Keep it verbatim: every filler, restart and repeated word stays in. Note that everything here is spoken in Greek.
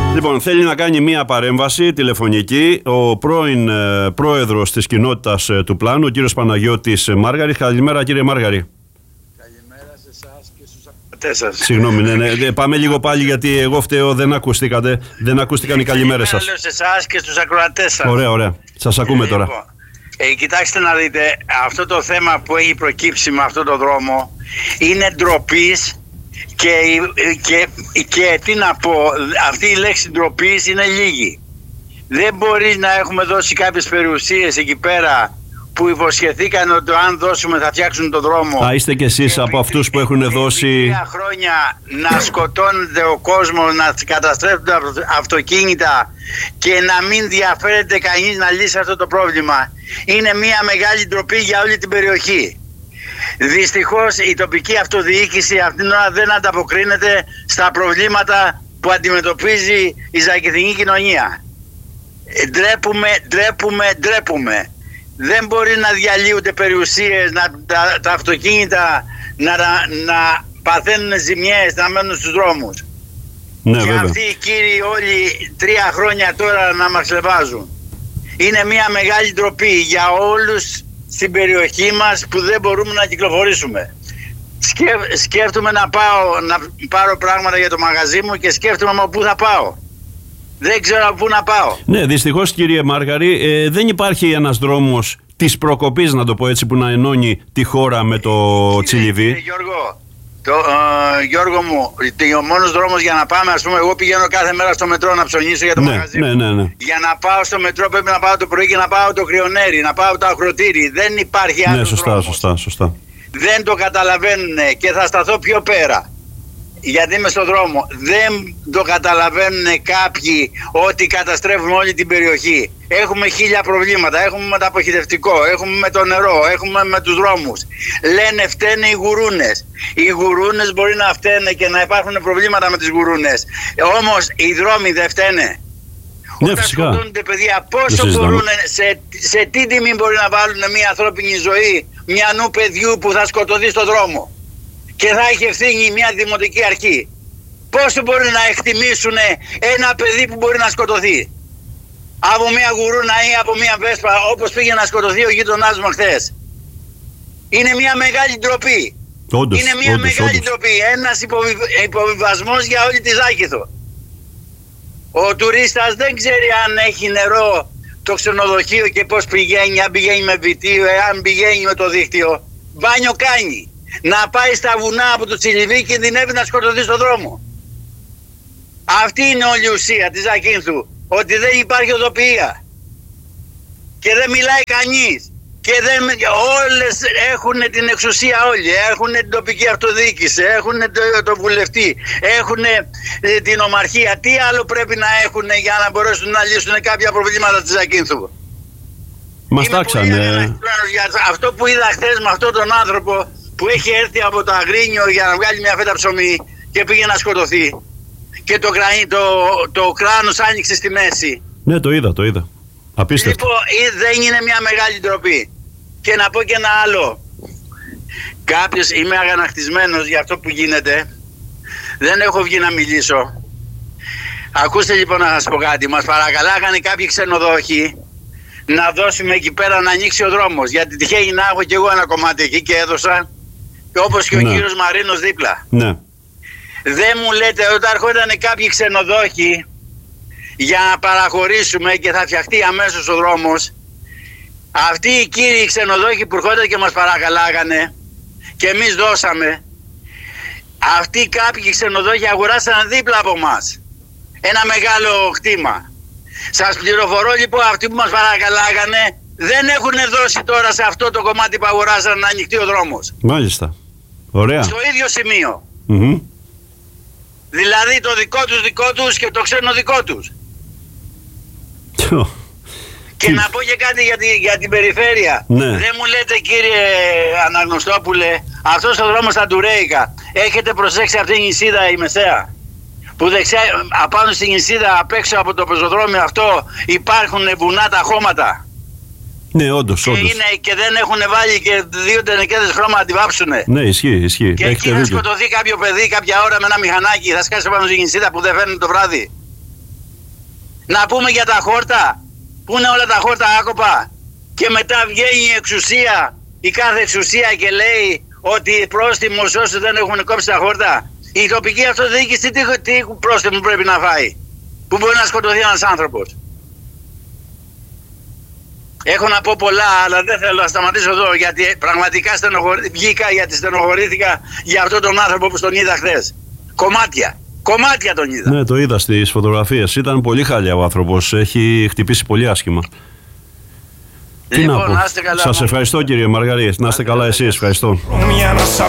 Λοιπόν, θέλει να κάνει μία παρέμβαση τηλεφωνική ο πρώην ε, πρόεδρος της κοινότητας ε, του Πλάνου, ο κύριος Παναγιώτης Μάργαρη. Καλημέρα, κύριε Μάργαρη. Καλημέρα σε εσάς και στους ακροατές σας. Συγγνώμη, ναι, ναι, πάμε λίγο πάλι γιατί εγώ φταίω, δεν ακουστήκατε, δεν ακούστηκαν οι καλημέρες σας. Καλημέρα σε εσάς και στους ακροατές σας. Ωραία, ωραία. Σας ακούμε Λοιπόν, τώρα. Ε, κοιτάξτε να δείτε, αυτό το θέμα που έχει προκύψει με αυτό το δρόμο είναι ντροπής. Και, και, και τι να πω, αυτή η λέξη ντροπής είναι λίγη. Δεν μπορεί να έχουμε δώσει κάποιες περιουσίες εκεί πέρα που υποσχεθήκαν ότι αν δώσουμε θα φτιάξουν τον δρόμο. Α, είστε κι εσείς από αυτούς που έχουν δώσει... Τρία χρόνια να σκοτώνεται ο κόσμος, να καταστρέφονται αυτοκίνητα και να μην διαφέρεται κανείς να λύσει αυτό το πρόβλημα. Είναι μια μεγάλη ντροπή για όλη την περιοχή. Δυστυχώς η τοπική αυτοδιοίκηση αυτήν την ώρα δεν ανταποκρίνεται στα προβλήματα που αντιμετωπίζει η ζακηθινή κοινωνία. Ντρέπουμε, ντρέπουμε, ντρέπουμε. Δεν μπορεί να διαλύονται περιουσίες, να, τα, τα αυτοκίνητα να, να παθαίνουν ζημιές, να μένουν στους δρόμους. Ναι, και βέβαια. αυτοί οι κύριοι όλοι τρία χρόνια τώρα να μας λεβάζουν. Είναι μια μεγάλη ντροπή για όλους στην περιοχή μας που δεν μπορούμε να κυκλοφορήσουμε. Σκέφ, σκέφτομαι να πάω να πάρω πράγματα για το μαγαζί μου και σκέφτομαι από πού θα πάω. Δεν ξέρω από πού να πάω. Ναι, δυστυχώς κύριε Μάργαρη, ε, δεν υπάρχει ένας δρόμος της προκοπής, να το πω έτσι, που να ενώνει τη χώρα με το Τσιλιβί. Κύριε Γιώργο, το, ε, Γιώργο μου, ο μόνος δρόμος για να πάμε, ας πούμε, εγώ πηγαίνω κάθε μέρα στο μετρό να ψωνίσω για το ναι, μαγαζί ναι, μου. ναι, ναι. Για να πάω στο μετρό πρέπει να πάω το πρωί και να πάω το κρυονέρι, να πάω το αγροτήρι. Δεν υπάρχει άλλος Ναι, σωστά, δρόμος. σωστά, σωστά. Δεν το καταλαβαίνουν και θα σταθώ πιο πέρα. Γιατί είμαι στον δρόμο. Δεν το καταλαβαίνουν κάποιοι ότι καταστρέφουμε όλη την περιοχή. Έχουμε χίλια προβλήματα. Έχουμε με το αποχητευτικό, έχουμε με το νερό, έχουμε με τους δρόμους. Λένε φταίνε οι γουρούνες. Οι γουρούνες μπορεί να φταίνε και να υπάρχουν προβλήματα με τις γουρούνες. Όμως οι δρόμοι δεν φταίνε. Ναι, Όταν φυσικά. σκοτώνονται παιδιά, πόσο μπορούν, σε, σε τι τιμή μπορεί να βάλουν μια ανθρώπινη ζωή μια νου παιδιού που θα σκοτωθεί στον δρόμο και θα έχει ευθύνη μια δημοτική αρχή. Πόσο μπορεί να εκτιμήσουν ένα παιδί που μπορεί να σκοτωθεί από μια γουρούνα ή από μια βέσπα, όπως πήγε να σκοτωθεί ο γείτονάς μου χθες. Είναι μια μεγάλη ντροπή. Όντως, Είναι μια όντως, μεγάλη όντως. ντροπή. Ένας υποβιβ... υποβιβασμός για όλη τη Ζάκηθο. Ο τουρίστας δεν ξέρει αν έχει νερό το ξενοδοχείο και πώς πηγαίνει, αν πηγαίνει με βιτίο, αν πηγαίνει με το δίκτυο. Μπάνιο κάνει. Να πάει στα βουνά από το Τσιλιβί κινδυνεύει να σκοτωθεί στον δρόμο. Αυτή είναι όλη η ουσία της Ζακύνθου. Ότι δεν υπάρχει οδοποιία. Και δεν μιλάει κανείς. Και δεν, όλες έχουν την εξουσία όλοι. Έχουν την τοπική αυτοδιοίκηση, έχουν το, το βουλευτή, έχουν ε, την ομαρχία. Τι άλλο πρέπει να έχουν για να μπορέσουν να λύσουν κάποια προβλήματα της Ζακύνθου. Μας τάξανε. Για αυτό που είδα χθες με αυτόν τον άνθρωπο που έχει έρθει από το Αγρίνιο για να βγάλει μια φέτα ψωμί και πήγε να σκοτωθεί. Και το, το, το κράνος άνοιξε στη μέση. Ναι, το είδα, το είδα. Απίστευτο. Λοιπόν, δεν είναι μια μεγάλη ντροπή. Και να πω και ένα άλλο. Κάποιος, είμαι αγανακτισμένος για αυτό που γίνεται. Δεν έχω βγει να μιλήσω. Ακούστε λοιπόν να σας πω κάτι. Μας παρακαλάγανε κάποιοι ξενοδόχοι να δώσουμε εκεί πέρα να ανοίξει ο δρόμος. Γιατί τυχαίνει να έχω και εγώ ένα κομμάτι εκεί και έδωσα. Και όπως και ο ναι. κύριος Μαρίνος δίπλα. Ναι. Δεν μου λέτε όταν έρχονταν κάποιοι ξενοδόχοι για να παραχωρήσουμε και θα φτιαχτεί αμέσως ο δρόμος, αυτοί οι κύριοι ξενοδόχοι που έρχονταν και μας παρακαλάγανε και εμείς δώσαμε, αυτοί κάποιοι ξενοδόχοι αγοράσαν δίπλα από μας ένα μεγάλο κτήμα. Σας πληροφορώ λοιπόν, αυτοί που μας παρακαλάγανε δεν έχουν δώσει τώρα σε αυτό το κομμάτι που αγοράσαν να ανοιχτεί ο δρόμος. Μάλιστα. Ωραία. Στο ίδιο σημείο. Mm-hmm. Δηλαδή το δικό τους δικό τους και το ξένο δικό τους. Και Τι... να πω και κάτι για, τη, για την περιφέρεια. Ναι. Δεν μου λέτε κύριε Αναγνωστόπουλε, αυτός ο δρόμος στα Ντουρέικα, έχετε προσέξει αυτή την νησίδα η μεσαία? Που δεξιά, απάνω στην νησίδα, απ' έξω από το πεζοδρόμιο αυτό, υπάρχουν βουνά τα χώματα. Ναι, όντως, και, όντως. Είναι, και δεν έχουν βάλει και δύο τενεκέδες χρώμα να τη βάψουνε. Ναι, ισχύει, ισχύει. Και εκεί θα σκοτωθεί κάποιο παιδί κάποια ώρα με ένα μηχανάκι, θα σκάσει πάνω στην νησίδα που δεν φαίνεται το βράδυ. Να πούμε για τα χόρτα. Πού είναι όλα τα χόρτα άκοπα. Και μετά βγαίνει η εξουσία, η κάθε εξουσία και λέει ότι πρόστιμο όσοι δεν έχουν κόψει τα χόρτα. Η τοπική αυτοδιοίκηση τι, τι πρόστιμο πρέπει να φάει, που μπορεί να σκοτωθεί ένας άνθρωπος. Έχω να πω πολλά, αλλά δεν θέλω να σταματήσω εδώ, γιατί πραγματικά στενοχωρή... βγήκα γιατί στενοχωρήθηκα για αυτόν τον άνθρωπο που τον είδα χθες. Κομμάτια. Κομμάτια τον είδα. Ναι, το είδα στις φωτογραφίες. Ήταν πολύ χάλια ο άνθρωπος. Έχει χτυπήσει πολύ άσχημα. Λοιπόν, να είστε καλά. Σας ευχαριστώ, κύριε Μαργαρή. Να είστε καλά εσείς. Ευχαριστώ.